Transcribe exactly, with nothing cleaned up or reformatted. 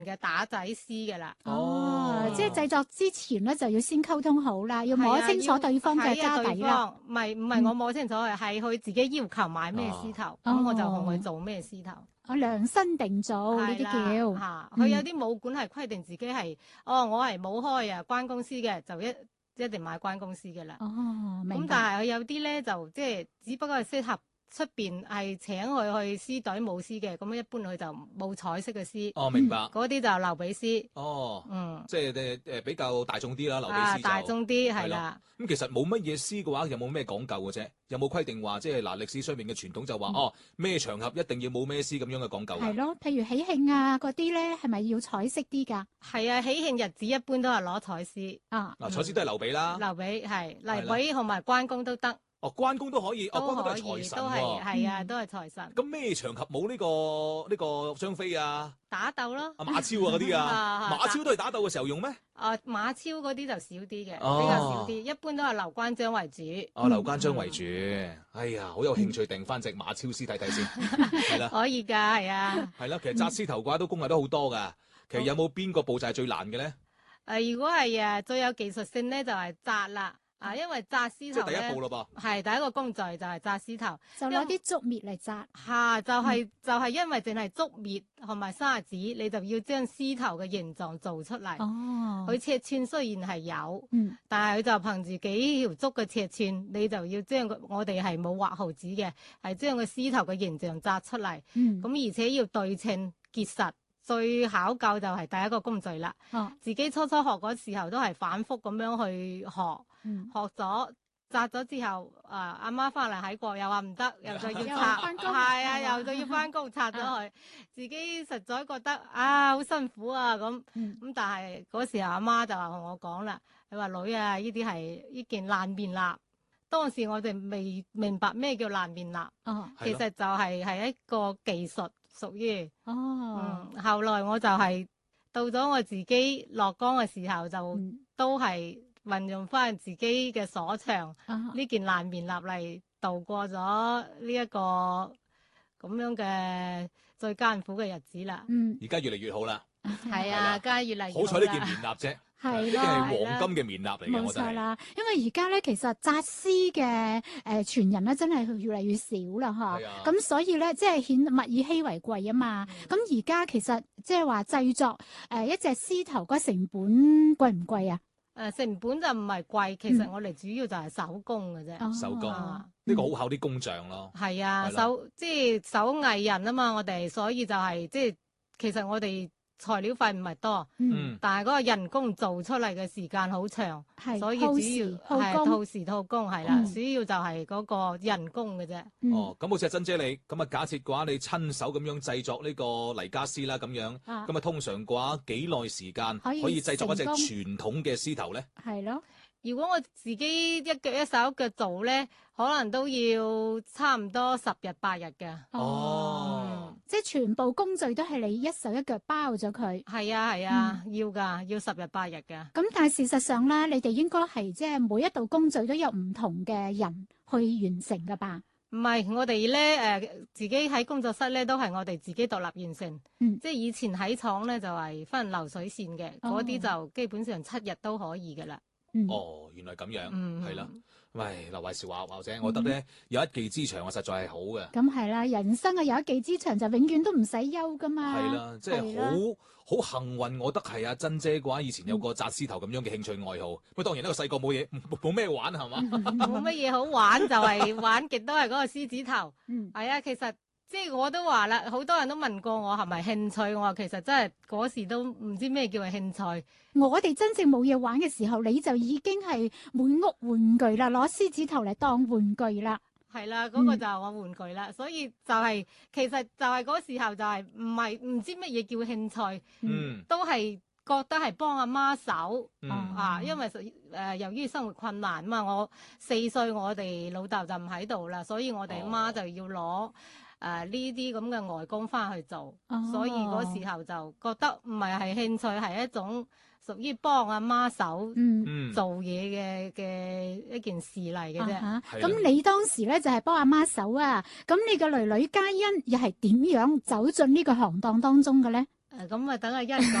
嘅打仔絲嘅啦。 哦，即係製作之前咧就要先溝通好啦，要摸清楚對方嘅家底啦。 唔係唔係我摸清楚，係佢自己要求買咩絲頭，咁我就同佢做咩絲頭。 我量身定做呢啲叫嚇，佢有啲武館係規定自己係，哦，我係冇開啊關公司嘅，就一一定買關公司嘅啦。 哦，明白。 咁但係佢有啲咧就即係只不過係適合出邊係請佢去絲隊冇絲嘅，咁一般佢就冇彩色嘅絲。 哦，明白。 嗰啲就留俾絲。 哦， 嗯， 即係誒誒比較大眾啲啦，留俾絲就。 啊，大眾啲係啦。 咁其實冇乜嘢絲嘅話，有冇咩講究嘅啫？有冇規定話即係嗱歷史上面嘅傳統就話、嗯、哦咩場合一定要冇咩絲咁樣嘅講究？ 係咯，譬如喜慶啊嗰啲咧，係咪要彩色啲㗎？ 係啊，喜慶日子一般都係攞彩絲啊。 嗱，彩絲都係留俾啦。 留俾係留俾同埋關公都得。 哦，關公都可以，哦，關公都係財神喎。 都係係啊，都係財神。 咁咩場合冇呢個呢個張飛啊？ 打鬥咯。 啊馬超啊嗰啲啊，馬超都係打鬥嘅時候用咩？ 啊馬超嗰啲就少啲嘅，比較少啲，一般都係劉關張為主。 哦，劉關張為主。哎呀，好有興趣訂翻隻馬超絲睇睇先，係啦。 可以㗎，係啊。 係啦，其實紮絲頭嘅話都功力都好多㗎。其實有冇邊個步驟係最難嘅咧？ 誒，如果係誒最有技術性咧，就係紮啦。啊，因為紮絲頭即係第一步咯噃， 係第一個工序就係紮絲頭， 就攞啲竹篾嚟紮。 嚇、啊，就係、是嗯、就係因為淨係竹篾同埋砂紙，你就要將絲頭嘅形狀做出嚟。 哦， 佢尺寸雖然係有， 嗯， 但係佢就憑住幾條竹嘅尺寸，你就要將個我哋係冇畫毫紙嘅，係將個絲頭嘅形狀紮出嚟。 嗯， 咁而且要對稱結實。最考究就係第一個工序啦。 哦， 自己初初學嗰時候都係反覆咁樣去學， 嗯、 學咗紮咗之後，啊阿媽翻嚟喺國又話唔得，又再要拆，係啊，又再要翻工拆咗佢，啊、自己實在覺得啊好辛苦啊咁，咁、嗯、但係嗰時候阿媽就話同我講啦，佢話女啊，呢啲係呢件爛面蠟。當時我哋未明白咩叫爛面蠟， 哦、 其實就係係一個技術。屬於哦， 嗯，後來我就係、是、到咗我自己落崗嘅時候，就、嗯、都係運用翻自己嘅所長，呢、啊、件爛面蠟嚟度過咗呢一個咁樣嘅最艱苦嘅日子啦。 嗯， 而家越嚟越好啦， 係啊，而家越嚟越好。 好彩呢件面蠟啫。 係啦，係黃金嘅面蠟嚟嘅， 冇錯啦。因為而家咧，其實紮絲嘅誒傳人咧，真係越嚟越少啦，嚇。咁所以咧，即係顯物以稀為貴啊嘛。咁而家其實即係話製作誒一隻絲頭嗰成本貴唔貴啊？誒成本就唔係貴，其實我哋主要就係手工嘅啫、嗯。 手工呢、呢個好考啲工匠咯。 係啊，手即係手藝人啊嘛，我哋所以就係、係、即係其實我哋。材料費唔係多，嗯，但係嗰個人工做出嚟嘅時間好長，係，所以主要係套時套工係啦、嗯，主要就係嗰個人工嘅啫、嗯。 哦，咁好似阿珍姐你咁啊，假設嘅話你親手咁樣製作呢個泥家絲啦，咁樣，咁啊通常嘅話幾耐時間可以製作一隻傳統嘅絲頭咧？ 係咯。如果我自己一腳一手腳做咧，可能都要差唔多十日八日嘅。 哦，嗯、即係全部工序都係你一手一腳包咗佢。 係啊係啊，嗯、要㗎，要十日八日嘅。 咁但係事實上咧，你哋應該係即係每一道工序都有唔同嘅人去完成㗎吧？ 唔係，我哋咧誒自己喺工作室咧都係我哋自己獨立完成。嗯，即係以前喺廠咧就係、是、分流水線嘅，嗰、哦、啲就基本上七日都可以㗎啦。 嗯、 哦，原來咁樣，係、嗯、啦。喂，劉懷韶話或者我覺得咧、嗯、有一技之長啊，實在係好嘅。 咁係啦，人生啊有一技之長就永遠都唔使休噶嘛。 係啦，即係好好幸運，我覺得係阿珍姐嘅話，以前有個紮絲頭咁樣嘅興趣愛好。咁、嗯、當然呢個細個冇嘢冇咩玩係嘛， 冇乜嘢好玩就係玩極都係嗰個獅子頭。嗯，係啊，其實。即係我都話啦，好多人都問過我係咪興趣，我話其實真係嗰時都唔知咩叫係興趣。 我哋真正冇嘢玩嘅時候，你就已經係滿屋玩具啦，攞獅子頭嚟當玩具啦。 係啦，嗰、嗰個就係我玩具啦、嗯，所以就係、係、其實就係嗰時候就係唔係唔知乜嘢叫興趣，嗯，都係覺得係幫阿媽手、嗯、啊，因為誒、呃、由於生活困難啊嘛，我四歲我哋老豆就唔喺度啦，所以我哋阿媽就要攞。誒呢啲咁嘅外公翻去做，哦、所以嗰時候就覺得唔係係興趣，係一種屬於幫阿媽手做嘢嘅嘅一件事嚟嘅啫。咁、 啊、你當時咧就係、是、幫阿媽手啊，咁你嘅女女嘉欣又係點樣走進呢個行當當中嘅咧？ 誒咁啊，等阿欣講。